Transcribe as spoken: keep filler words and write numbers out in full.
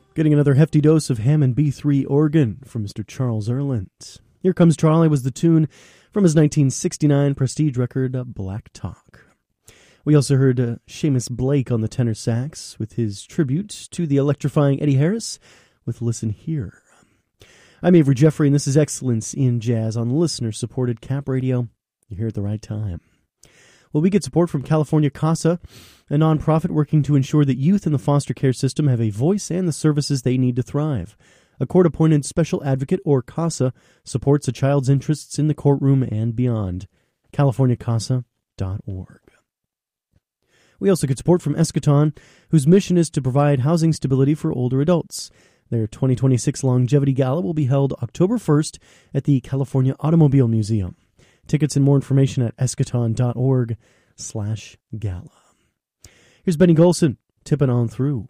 Getting another hefty dose of Hammond B three organ from Mister Charles Erland. Here Comes Charlie was the tune from his nineteen sixty-nine prestige record, uh, Black Talk. We also heard uh, Seamus Blake on the tenor sax with his tribute to the electrifying Eddie Harris with Listen Here. I'm Avery Jeffrey, and this is Excellence in Jazz on listener-supported Cap Radio. You're here at the right time. Well, we get support from California CASA, a nonprofit working to ensure that youth in the foster care system have a voice and the services they need to thrive. A court-appointed special advocate, or CASA, supports a child's interests in the courtroom and beyond. california casa dot org. We also get support from Eschaton, whose mission is to provide housing stability for older adults. Their twenty twenty-six Longevity Gala will be held October first at the California Automobile Museum. Tickets and more information at eschaton.org slash gala. Here's Benny Golson, tipping on through.